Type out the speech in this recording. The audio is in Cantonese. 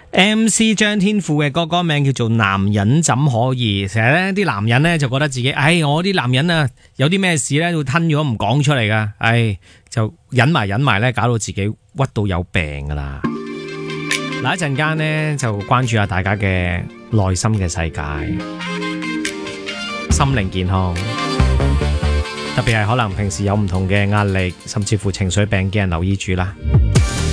MC 張天賦嘅歌名叫做《男人怎可以》。成日咧啲男人咧就覺得自己，我啲男人啊有啲咩事咧會吞咗唔講出嚟噶，就忍埋咧，搞到自己屈到有病噶啦。嗱，一陣間咧就關注下大家嘅內心嘅世界，心靈健康，特別係可能平時有唔同嘅壓力，甚至乎情緒病嘅人留意住啦。